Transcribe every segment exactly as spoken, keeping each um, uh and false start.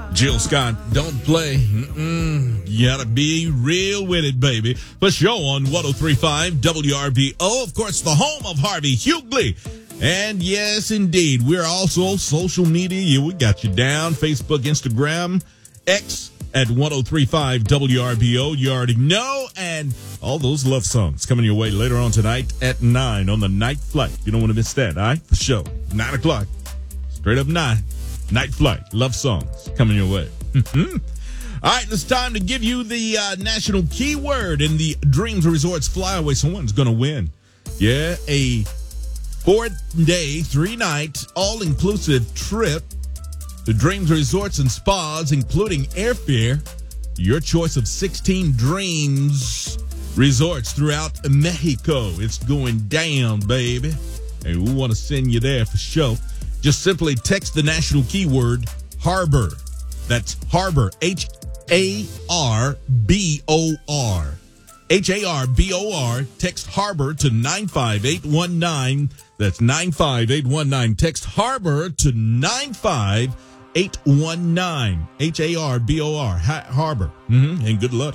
Jill Scott, don't play. Mm-mm. You gotta be real with it, baby. For show on one oh three point five W R V O, of course, the home of Harvey Hughley. And yes, indeed, we're also social media. Yeah, we got you down. Facebook, Instagram, X at one oh three point five W R V O. You already know. And all those love songs coming your way later on tonight at nine on the Night Flight. You don't want to miss that, all right? For show. nine o'clock. Straight up nine. Night Flight. Love songs coming your way. All right, it's time to give you the uh, national keyword in the Dreams Resorts Flyaway. Someone's going to win. Yeah, a four-day, three-night, all-inclusive trip to Dreams Resorts and Spas, including airfare. Your choice of sixteen Dreams Resorts throughout Mexico. It's going down, baby. And we want to send you there for sure. Just simply text the national keyword Harbor. That's Harbor, H A R B O R. H A R B O R. Text Harbor to nine five eight one nine. That's nine five eight one nine. Text Harbor to nine five eight one nine. H A R B O R. Ha- Harbor. Mm-hmm. And good luck.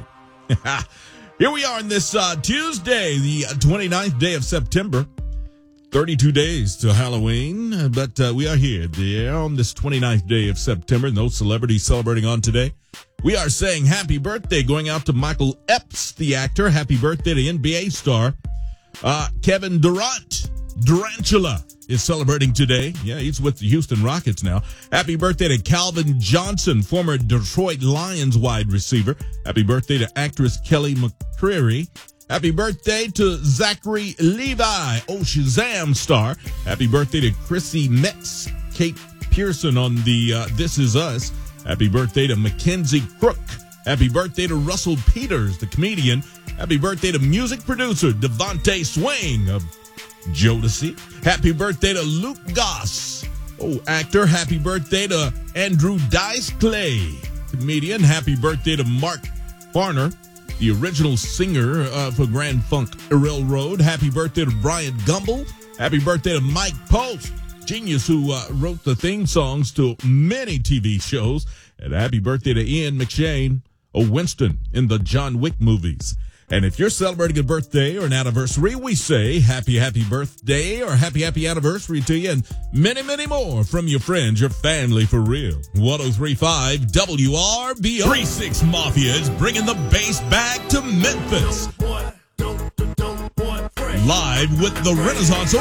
Here we are on this uh, Tuesday, the twenty-ninth day of September. thirty-two days to Halloween, but uh, we are here there on this twenty-ninth day of September. No celebrities celebrating on today. We are saying happy birthday going out to Michael Epps, the actor. Happy birthday to N B A star uh, Kevin Durant. Durantula is celebrating today. Yeah, he's with the Houston Rockets now. Happy birthday to Calvin Johnson, former Detroit Lions wide receiver. Happy birthday to actress Kelly McCreary. Happy birthday to Zachary Levi, oh Shazam star. Happy birthday to Chrissy Metz, Kate Pearson on the uh, This Is Us. Happy birthday to Mackenzie Crook. Happy birthday to Russell Peters, the comedian. Happy birthday to music producer Devontae Swing of Jodeci. Happy birthday to Luke Goss, oh actor. Happy birthday to Andrew Dice Clay, comedian. Happy birthday to Mark Farner, the original singer uh, for Grand Funk Railroad. Happy birthday to Brian Gumble. Happy birthday to Mike Post, genius who uh, wrote the theme songs to many T V shows. And happy birthday to Ian McShane, or Winston in the John Wick movies. And if you're celebrating a birthday or an anniversary, we say happy, happy birthday or happy, happy anniversary to you, and many, many more from your friends, your family for real. one oh three point five W R B O. three six Mafia is bringing the bass back to Memphis. Live with the Renaissance